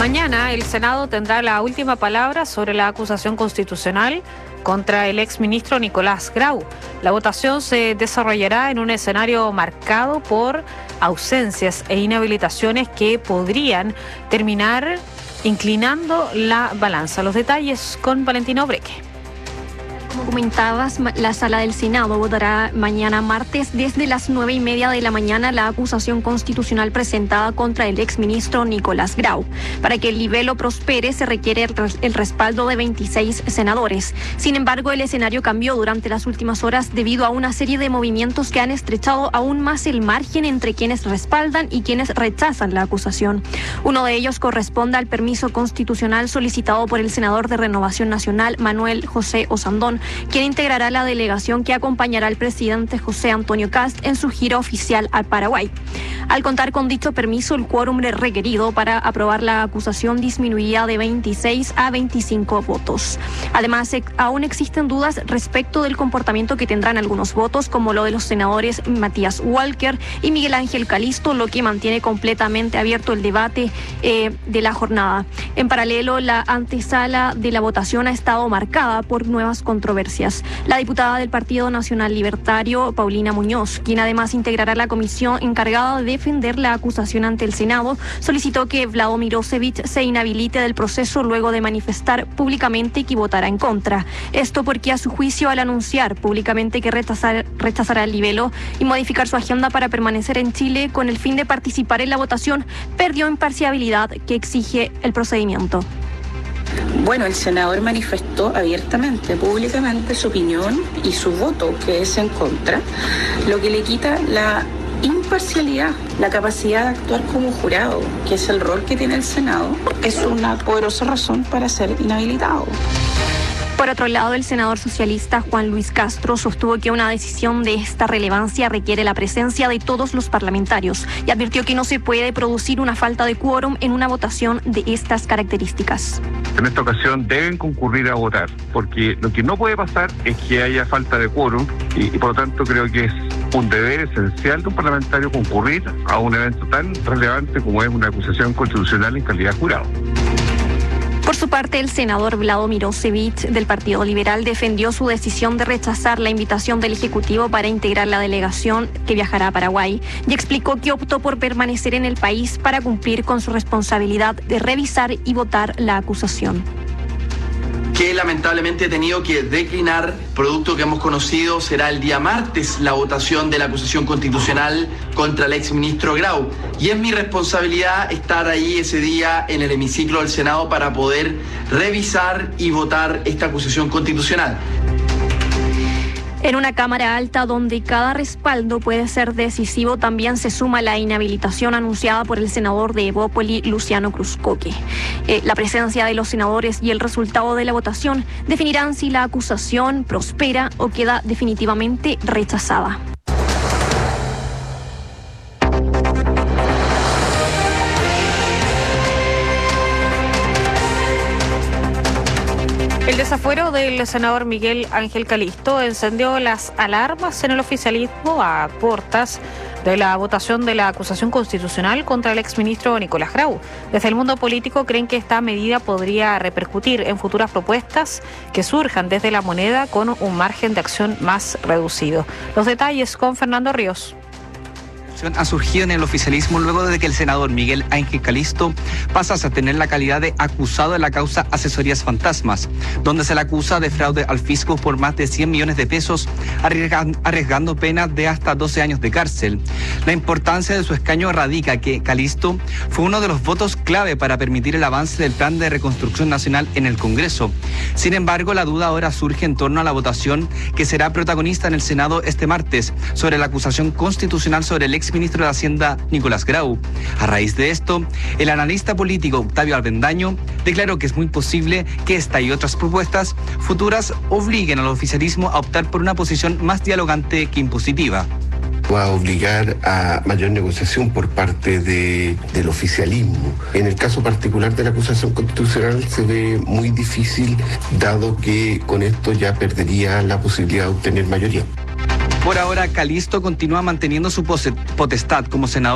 Mañana el Senado tendrá la última palabra sobre la acusación constitucional contra el exministro Nicolás Grau. La votación se desarrollará en un escenario marcado por ausencias e inhabilitaciones que podrían terminar inclinando la balanza. Los detalles con Valentina Obreque. Como comentabas, la sala del Senado votará mañana martes desde las 9:30 de la mañana la acusación constitucional presentada contra el exministro Nicolás Grau. Para que el libelo prospere se requiere el respaldo de 26 senadores. Sin embargo, el escenario cambió durante las últimas horas debido a una serie de movimientos que han estrechado aún más el margen entre quienes respaldan y quienes rechazan la acusación. Uno de ellos corresponde al permiso constitucional solicitado por el senador de Renovación Nacional, Manuel José Osandón, quien integrará la delegación que acompañará al presidente José Antonio Kast en su gira oficial al Paraguay. Al contar con dicho permiso, el quórum requerido para aprobar la acusación disminuiría de 26 a 25 votos. Además, aún existen dudas respecto del comportamiento que tendrán algunos votos, como lo de los senadores Matías Walker y Miguel Ángel Calisto, lo que mantiene completamente abierto el debate de la jornada. En paralelo, la antesala de la votación ha estado marcada por nuevas controversias. La diputada del Partido Nacional Libertario, Paulina Muñoz, quien además integrará la comisión encargada de defender la acusación ante el Senado, solicitó que Vlado Mirosevic se inhabilite del proceso luego de manifestar públicamente que votará en contra. Esto porque, a su juicio, al anunciar públicamente que rechazará el libelo y modificar su agenda para permanecer en Chile con el fin de participar en la votación, perdió imparcialidad que exige el procedimiento. Bueno, el senador manifestó abiertamente, públicamente, su opinión y su voto, que es en contra, lo que le quita la imparcialidad, la capacidad de actuar como jurado, que es el rol que tiene el Senado, es una poderosa razón para ser inhabilitado. Por otro lado, el senador socialista Juan Luis Castro sostuvo que una decisión de esta relevancia requiere la presencia de todos los parlamentarios y advirtió que no se puede producir una falta de quórum en una votación de estas características. En esta ocasión deben concurrir a votar, porque lo que no puede pasar es que haya falta de quórum y por lo tanto creo que es un deber esencial de un parlamentario concurrir a un evento tan relevante como es una acusación constitucional en calidad de jurado. Por su parte, el senador Vlado Mirosevic del Partido Liberal defendió su decisión de rechazar la invitación del Ejecutivo para integrar la delegación que viajará a Paraguay y explicó que optó por permanecer en el país para cumplir con su responsabilidad de revisar y votar la acusación. Que lamentablemente he tenido que declinar, producto que hemos conocido, será el día martes la votación de la acusación constitucional contra el exministro Grau. Y es mi responsabilidad estar ahí ese día en el hemiciclo del Senado para poder revisar y votar esta acusación constitucional. En una Cámara Alta donde cada respaldo puede ser decisivo, también se suma la inhabilitación anunciada por el senador de Evópoli, Luciano Cruzcoque. La presencia de los senadores y el resultado de la votación definirán si la acusación prospera o queda definitivamente rechazada. El desafuero del senador Miguel Ángel Calisto encendió las alarmas en el oficialismo a puertas de la votación de la acusación constitucional contra el exministro Nicolás Grau. Desde el mundo político creen que esta medida podría repercutir en futuras propuestas que surjan desde la moneda con un margen de acción más reducido. Los detalles con Fernando Ríos. Ha surgido en el oficialismo luego de que el senador Miguel Ángel Calisto pasase a tener la calidad de acusado en la causa Asesorías Fantasmas, donde se le acusa de fraude al fisco por más de 100 millones de pesos, arriesgando penas de hasta 12 años de cárcel. La importancia de su escaño radica que Calisto fue uno de los votos clave para permitir el avance del Plan de Reconstrucción Nacional en el Congreso. Sin embargo, la duda ahora surge en torno a la votación que será protagonista en el Senado este martes sobre la acusación constitucional sobre el exministro de Hacienda Nicolás Grau. A raíz de esto, el analista político Octavio Avendaño declaró que es muy posible que esta y otras propuestas futuras obliguen al oficialismo a optar por una posición más dialogante que impositiva. Va a obligar a mayor negociación por parte del oficialismo. En el caso particular de la acusación constitucional se ve muy difícil, dado que con esto ya perdería la posibilidad de obtener mayoría. Por ahora, Calisto continúa manteniendo su potestad como senador